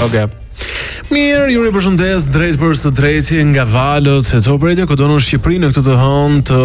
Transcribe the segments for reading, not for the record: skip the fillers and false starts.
Okay. Mirë, ju ripërshëndes drejt për së drejti nga valët e Top Radio, këtu në Shqipëri në këtë të hënë të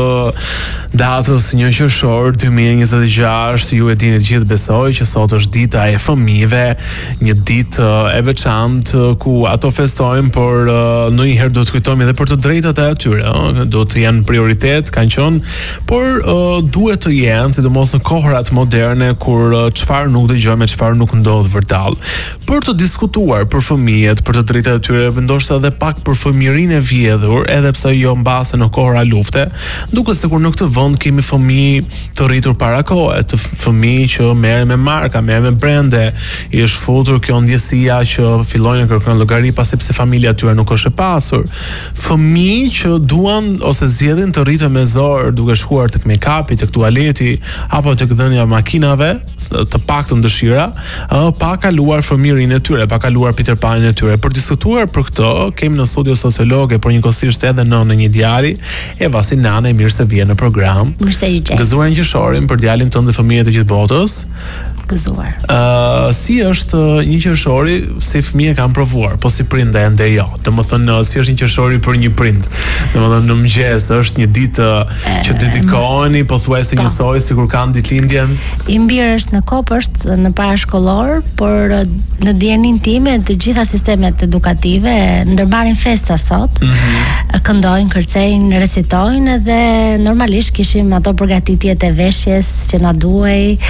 datës 1 qershor 2026. Ju e dini të gjithë, besoj që sot është dita e fëmijëve, një ditë e veçantë ku ato festojnë, por ndonjëherë do të kujtojmë edhe për të drejtat e atyre, do të jenë prioritet, kanë qenë, por duhet të jenë, sidomos në kohërat moderne kur çfarë nuk dëgjojmë, çfarë nuk ndodh vërtet. Për të diskutuar për fëmijët, për të drejtat e tyre, ndoshta edhe pak për fëmijërinë e vjedhur, edhe pse jo mbase në kohëra lufte, duket sikur në këtë vend kemi fëmijë të rritur para kohe, të fëmijë që merren me marka, merren me brende, i është futur kjo ndjesia që fillojnë të kërkojnë llogari pasi pse familja e tyre nuk është e pasur. Fëmijë që duan ose zgjedhin të rriten me zor duke shkuar tek make-upi, tek tualeti apo tek dhënia e makinave, të paktën dëshira, pa kaluar fëmijërinë e tyre, pa kaluar Peter Panin e tyre. Për diskutuar për këtë, kemi në studio sociologe, por njëkohësisht edhe në një djali, Eva Sinane, mirë se vjen në program. Mirë se ju gjej. Gëzuar 1 qershorin për djalin tënd dhe fëmijët e gjithë botës. Gëzuar. Si është 1 qershori, si fëmijë kanë provuar, po si prind ende jo. Domethënë, si është 1 qershori për një prind. Domethënë, në mëngjes është një ditë që dedikoheni pothuajse njësoj sikur kanë ditëlindjen. I mbir është në kopësht, në parashkollor, por në dijenin time të gjitha sistemet edukative ndërmarrin festa sot. Këndojnë, kërcejnë, recitojnë dhe normalisht kishim ato përgatitjet e veshjes që na duhej.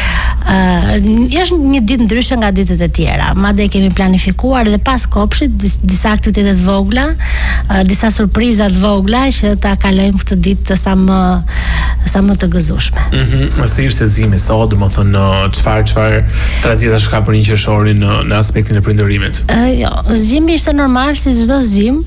Është një ditë ndryshe nga ditët e tjera. Madje kemi planifikuar edhe pas kopshit disa aktivitete të vogla, disa surpriza të vogla që ta kalojmë këtë ditë sa më të gëzueshme. Si është zimi sot, domethënë çfarë traditash ka për 1 qershorin në aspektin e prindërimit? Jo, zgjimi ishte normal si çdo zgjim.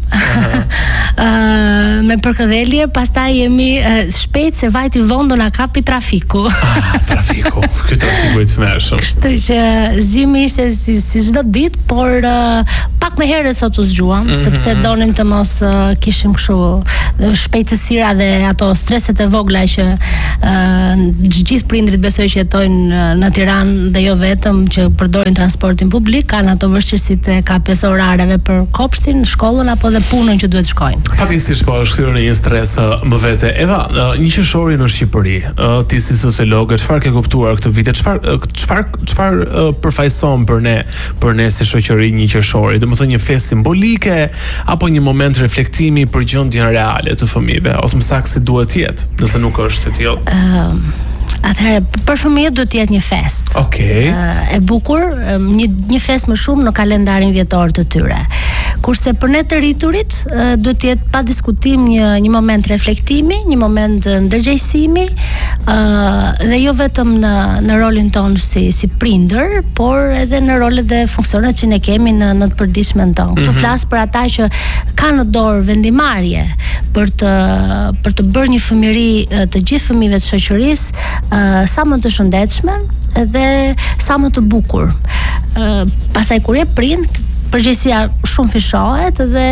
Me përkëdhelje, pastaj jemi shpejt se vajti vondo na kapi trafiku. Trafiku. Ky trafiku i tmerrshëm. Kështu që zgjimi ishte si çdo ditë, por pak më herët sot u zgjuam, sepse donim të mos kishim kështu shpejtësira dhe ato streset e vogla që gjithë prindrit besoj që jetojnë në Tiranë dhe jo vetëm, që përdorin transportin publik, kanë ato vështirësitë e kapjes orareve për kopshtin, shkollën apo dhe punën që duhet shkojnë. Fatikisht po është kthyer në një stres më vete. Eva, 1 qershori në Shqipëri, ti si sociologe, çfarë ke kuptuar këtë vit? Çfarë përfaqëson për ne si shoqëri 1 qershori? Domethënë një festë simbolike apo një moment reflektimi për gjendjen reale të fëmijëve, ose më saktë si duhet të jetë, nëse nuk është e tillë? Atëherë, për fëmijët duhet të jetë një festë. Okej. E bukur, një festë më shumë në kalendarin vjetor të tyre. Kurse për ne të rriturit duhet të jetë pa diskutim një moment reflektimi, një moment ndërgjegjësimi, dhe jo vetëm në rolin tonë si prindër, por edhe në rolet dhe funksionet që ne kemi në të përditshmen tonë. Këtu flas për ata që kanë në dorë vendimarrje për të bërë një fëmijëri të gjithë fëmijëve të shoqërisë sa më të shëndetshme dhe sa më të bukur. Pastaj kur je prind, përgjegjësia shumë fishohet dhe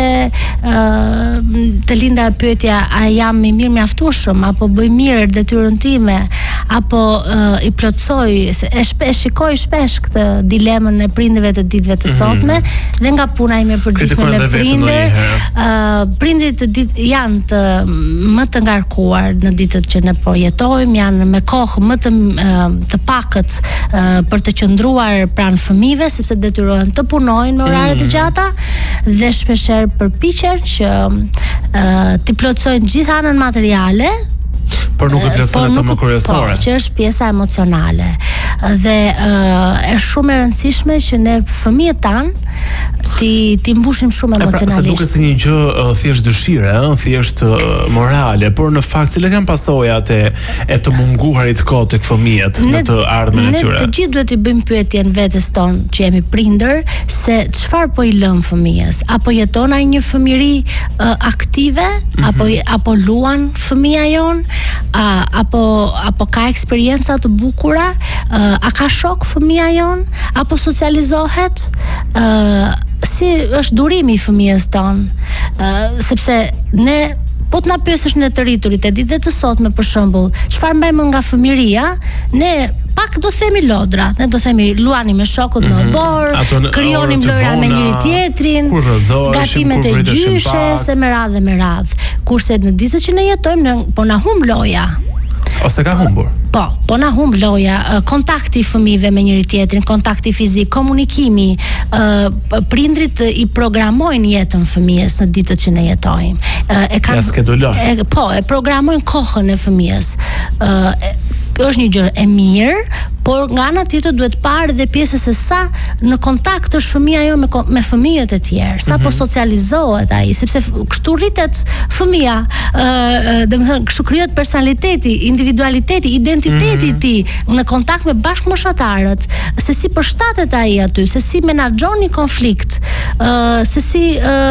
të linda pyetja a jam i mirë mjaftueshëm apo bëj mirë detyrën time apo i plotësoj, e shikoj shpesh këtë dilemën e prindërve të ditëve të sotme dhe nga puna ime e përditshme me prindër. Prindrit janë më të ngarkuar në ditët që ne po jetojmë, janë me kohë më të pakët për të qëndruar pranë fëmijëve, sepse detyrohen të punojnë me orare të gjata dhe shpeshherë përpiqen që t'i plotësojnë gjithë anën materiale, por nuk e plotëson ato më kryesore. Që është pjesa emocionale. Dhe është shumë e rëndësishme që ne fëmijët tanë ti mbushim shumë emocionalisht. Sa duket si një gjë thjesht dëshire, thjesht morale, por në fakt cilat janë pasojat e të munguarit kohë tek fëmijët në të ardhmen e tyre. Ne të gjithë duhet të bëjmë pyetjen vetes tonë që jemi prindër, se çfarë po i lëm fëmijës? Apo jeton ai një fëmijëri aktive, apo luan fëmia jon, apo ka eksperienca të bukura, a ka shok fëmia jon, apo socializohet, si është durimi i fëmijës tonë, sepse ne po të na pyesësh në të rriturit e ditëve të sotme për shembull, çfarë mbajmë nga fëmiria, ne pak do themi lodra, ne do themi luani me shokut në obor, krijonim lojra me njëri tjetrin, gatimet e gjyshes e me radh. Kurse në ditët që ne jetojmë, po na humb loja. Ose ka humbur. Po na humb loja, kontakti i fëmijëve me njëri tjetrin, kontakti fizik, komunikimi, prindrit i programojnë jetën fëmijës në ditët që ne jetojmë. E programojnë kohën e fëmijës. Është një gjë e mirë, por nga ana tjetër duhet parë dhe pjesë se sa në kontakt është fëmia jo me fëmijët e tjerë, sa po socializohet ai, sepse kështu rritet fëmia, domethënë kështu krijohet personaliteti, individualiteti, identiteti i tij në kontakt me bashkëmoshatarët, se si përshtatet ai aty, se si menaxhon një konflikt, se si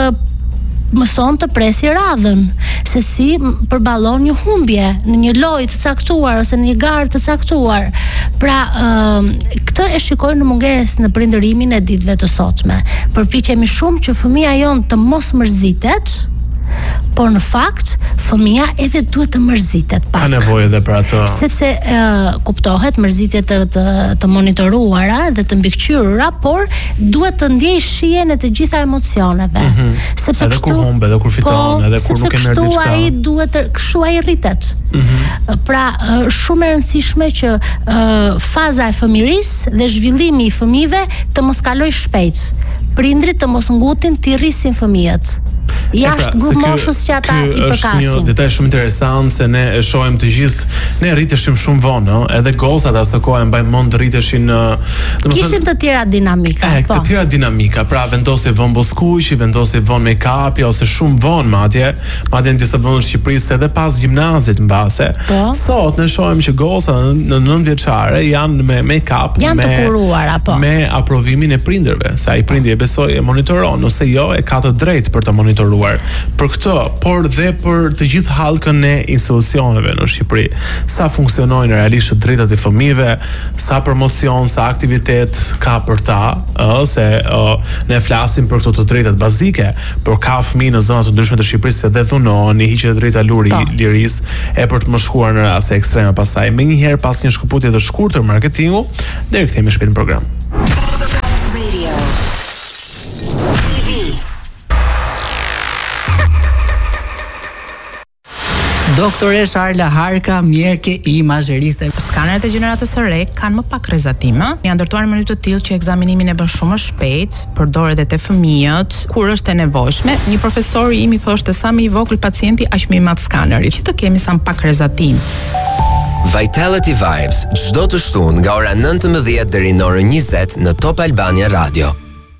mëson të presi radhën, se si përballon një humbje në një lojë të caktuar ose në një garë të caktuar. Pra, këtë e shikoj në mungesë në prindërimin e ditëve të sotme. Përpiqemi shumë që fëmia jon të mos mërzitet, por në fakt fëmia edhe duhet të mërzitet pak. Ka nevojë edhe për ato. Sepse kuptohet mërzitje të monitoruara dhe të mbikëqyrura, por duhet të ndjej shijen e të gjitha emocioneve. Sepse edhe kur humb, edhe kur fiton, edhe kur nuk e merr diçka. Sepse ai duhet kështu ai rritet. Pra, shumë e rëndësishme që faza e fëmirisë dhe zhvillimi i fëmijëve të mos kalojë shpejt. Prindrit të mos ngutin të rrisin fëmijët. Jashtë grup moshës që ata i përkasin. Është një detaj shumë interesant se ne e shohim të gjithë, ne rriteshim shumë vonë, edhe gozat asë kohë mbajmë mend rriteshin kishim të tjera dinamika. Të tjera dinamika, pra vendosi vonë boskuqi, vendosi vonë make-upi ose shumë vonë madje në disa vende të Shqipërisë edhe pas gjimnazit mbase. Sot ne shohim që gozat në 9 vjeçare janë me make-up, janë të kuruara, me aprovimin e prindërve, se ai prindi e besoj e monitoron, ose jo e ka të drejtë për të monitoruar. Për këtë, por dhe për të gjithë hallkën e institucioneve në Shqipëri, sa funksionojnë realisht drejtat e fëmijëve, sa promocion, sa aktivitet ka për ta, se ne flasim për këto të drejtat bazike, por ka fëmijë në zona të ndryshme të Shqipërisë që dhe dhunohen, i hiqet drejta lirisë e për të më shkuar në raste ekstreme pastaj. Menjëherë pas një shkëputje të shkurtër marketingu, deri kthehemi shpejt në program. Doktoresh Arla Harka, mjerke imazheriste. Skanerët e gjeneratës së re kanë më pak rrezatime, janë ndërtuar në mënyrë të tillë që ekzaminimin e bën shumë më shpejt, përdoret edhe te fëmijët kur është e nevojshme. Një profesor i mi thoshte sa më i vogël pacienti aq më i madh skaneri, që të kemi sa më pak rrezatim. Vitality Vibes, çdo të shtunë nga ora 19 deri në orën 20 në Top Albania Radio.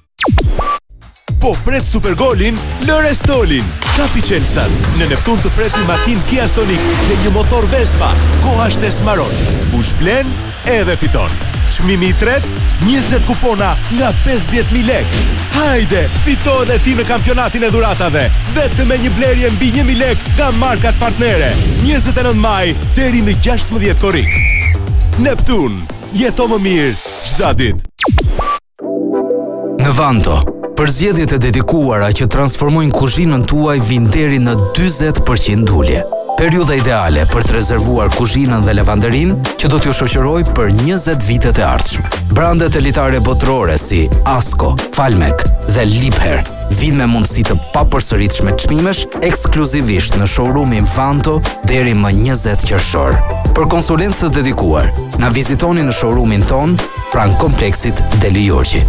Po pret Supergolin, lëre Stolin. Kapi Chelsea. Në Neptun të pret një makinë Kia Stonic dhe një motor Vespa. Koha është e smaron. Kush blen, edhe fiton. Çmimi i tretë, 20 kupona nga 50.000 lekë. Hajde, fito edhe ti në kampionatin e dhuratave. Vetëm me një blerje mbi 1.000 lekë nga markat partnere. 29 maj deri në 16 korrik. Neptun, jeto më mirë çdo ditë. Në Vanto, përzgjedhjet e dedikuara që transformojnë kuzhinën tuaj vijnë deri në 40% ulje. Periudha ideale për të rezervuar kuzhinën dhe lavanderin që do t'ju shoqëroj për 20 vitet e ardhshme. Brandet elitare botërore si Asko, Falmek dhe Liebherr vijnë me mundësi të papërsëritshme çmimesh ekskluzivisht në showroomin Vanto deri më 20 qershor. Për konsulencë të dedikuar, na vizitoni në showroomin ton pranë kompleksit Deli Jorgji.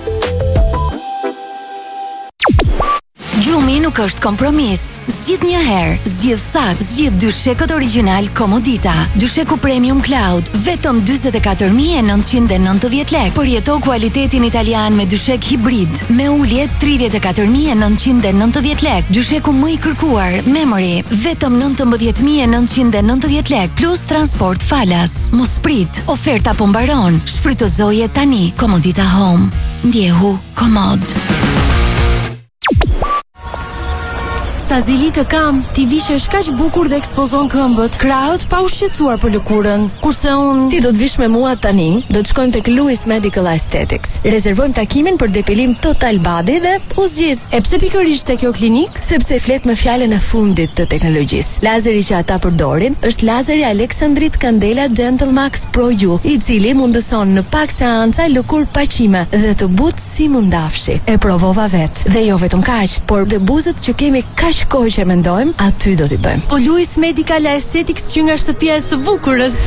Gjumi nuk është kompromis. Zgjidh një herë, zgjidh sakt, zgjidh dyshekët origjinal Komodita. Dysheku Premium Cloud, vetëm 44.990 lekë. Përjeto kualitetin italian me dyshek hibrid, me ulje 34.990 lekë. Dysheku më i kërkuar, Memory, vetëm 19.990 lekë, plus transport falas. Mos prit, oferta po mbaron. Shfrytëzoje tani. Komodita Home. Ndjehu komod. Sa zili të kam, ti vishesh kaq bukur dhe ekspozon këmbët, krahët pa u shqetësuar për lëkurën. Kurse unë... Ti do të vish me mua tani, do të shkojmë tek Louis Medical Aesthetics. Rezervojmë takimin për depilim total body dhe u zgjidh. E pse pikërisht te kjo klinik? Sepse flet me fjalën e fundit të teknologjisë. Lazeri që ata përdorin është lazeri Alexandrit Candela Gentle Max Pro U, i cili mundëson në pak seanca lëkurë paqime dhe të butë si mundafshi. E provova vetë. Dhe jo vetëm kaq, por dhe buzët që kemi kaq kohë që mendojmë, aty do t'i bëjmë. Po Louis Medical Aesthetics që nga shtëpia e së bukurës.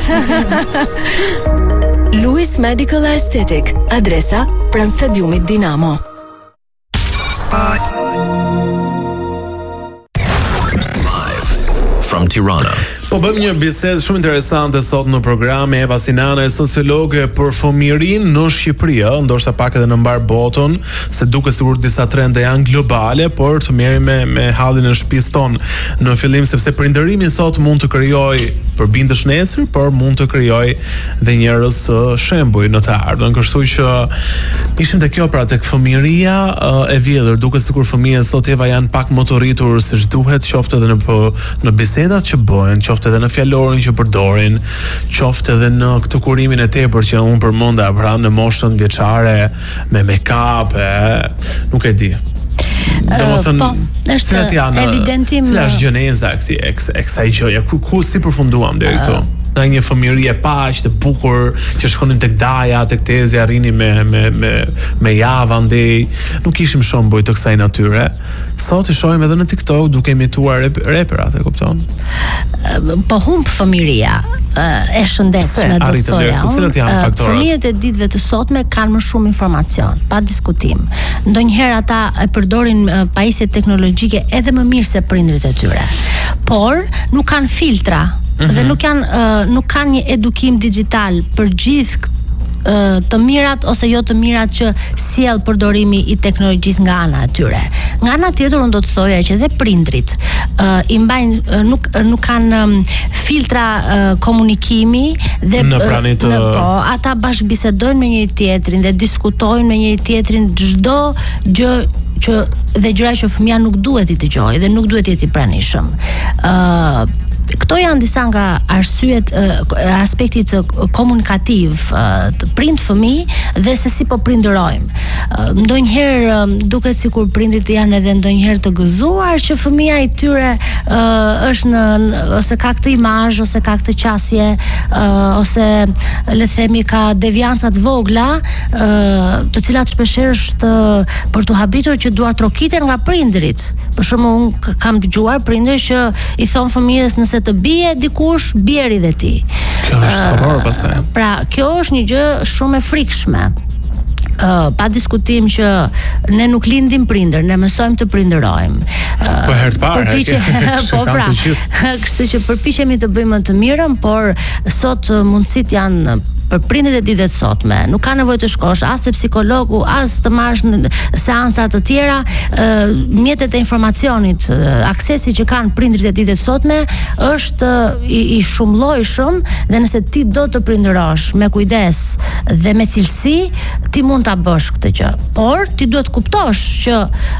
Louis Medical Aesthetic, adresa pranë stadiumit Dinamo. From Tirana. Po bëjmë një bisedë shumë interesante sot në program me Eva Sinana, sociologe për fëmijërinë në Shqipëri, ndoshta pak edhe në mbar botën, se duket sikur disa trende janë globale, por të merrem me hallin e shtëpisë tonë në fillim, sepse prindërimi sot mund të krijojë përbindësh nesër, por mund të krijojë dhe njerëz shembuj në të ardhmen. Kështu që ishim te kjo pra tek fëmijëria e vjedhur, duket sikur fëmijët sot Eva janë pak më të rritur siç duhet, qoftë edhe në bisedat që bëhen, qoftë edhe në fjalorin që përdorin, qoftë edhe në këtë kurimin e tepër që unë përmenda, pra në moshën vjeçare me make-up, nuk e di. Po, është evidentim. Cila është gjeneza e kësaj gjëje? Ku si përfunduam deri këtu? Në një fëmijëri e paqë, të bukur, që shkonin tek daja, tek tezi, arrini me javë andej. Nuk ishim shembuj të kësaj natyre. Sot i shohim edhe në TikTok duke imituar reperat, e kupton? Po humb fëmijëria e shëndetshme, do të thoja. Cilat janë faktorët? Fëmijët e ditëve të sotme kanë më shumë informacion, pa diskutim. Ndonjëherë ata e përdorin pajisjet teknologjike edhe më mirë se prindrit e tyre. Por nuk kanë filtra. Dhe nuk kanë një edukim digital për gjithë të mirat ose jo të mirat që sjell përdorimi i teknologjisë nga ana e tyre. Nga ana tjetër unë do të thoja që edhe prindrit i mbajnë nuk kanë filtra komunikimi dhe ata bashkë bisedojnë me njëri tjetrin dhe diskutojnë me njëri tjetrin çdo gjë dhe gjëra që fëmia nuk duhet i dëgjojë dhe nuk duhet i jetë i pranishëm. Këto janë disa nga arsyet aspektit komunikativ të prind-fëmijë dhe se si po prindërojmë. Ndonjëherë duket sikur prindrit janë edhe ndonjëherë të gëzuar që fëmia i tyre është ose ka këtë imazh ose ka këtë qasje ose le të themi ka devianca të vogla, të cilat shpeshherë është për të habitur që duar trokiten nga prindrit. Për shembull, unë kam dëgjuar prindër që i thon fëmijës nëse të bie dikush, bjeri dhe ti. Kjo është horror pastaj. Pra, kjo është një gjë shumë e frikshme. Pa diskutim që ne nuk lindim prindër, ne mësojmë të prindërojmë. Po herë të parë. Po pra. Kështu që përpiqemi të bëjmë të mirën, por sot mundësit janë për prindërit e ditëve të sotme. Nuk ka nevojë të shkosh as te psikologu, as të marrësh në seanca të tjera. Mjetet e informacionit, aksesi që kanë prindërit e ditëve të sotme është i shumëllojshëm dhe nëse ti do të prindërosh me kujdes dhe me cilësi, ti mund ta bësh këtë gjë. Por ti duhet kuptosh që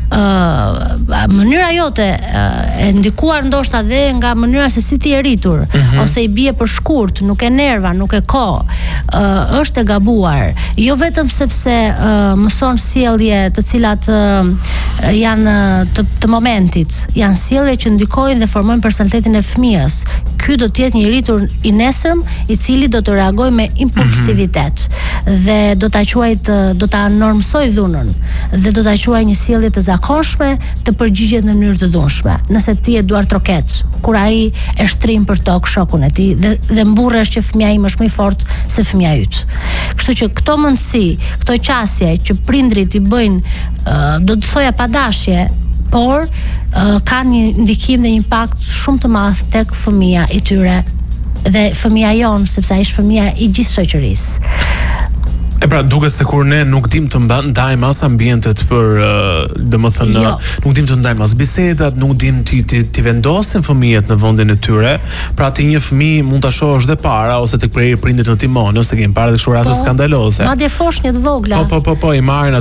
mënyra jote e ndikuar ndoshta dhe nga mënyra se si ti je rritur, ose i bie për shkurt, nuk e nerva, nuk e kohë, është e gabuar. Jo vetëm sepse mëson sjellje të cilat janë të momentit, janë sjellje që ndikojnë dhe formojnë personalitetin e fëmijës. Ky do të jetë një rritur i nesërm i cili do të reagojë me impulsivitet dhe do ta normsoj dhunën dhe do ta quajë një sjellje të zakonshme të përgjigjet në mënyrë të dhunshme. Nëse ti e duar troket, kur ai e shtrin për tokë shokun e tij dhe mburresh që fëmia im është më i fortë se fëmia yt. Kështu që këto mundësi, këto qasje që prindrit i bëjnë, do të thoja pa dashje, por kanë një ndikim dhe një impakt shumë të madh tek fëmia i tyre dhe fëmia jon, sepse ai është fëmia i gjithë shoqërisë. E pra, duket se kur ne nuk dim të ndajmë as ambientet për, domethënë, nuk dim të ndajmë as bisedat, nuk dim të vendosim fëmijët në vendin e tyre, pra ti një fëmijë mund ta shohësh dhe para ose tek prindërit në timon, ose kemi parë kështu raste skandaloze. Madje foshnjët vogla. Po, i marrin